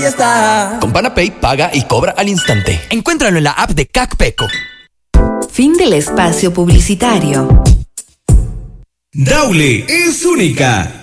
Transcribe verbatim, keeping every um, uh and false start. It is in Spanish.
Ya está. Con Panapay paga y cobra al instante. Encuéntralo en la app de CACPECO. Fin del espacio publicitario. Daule es única.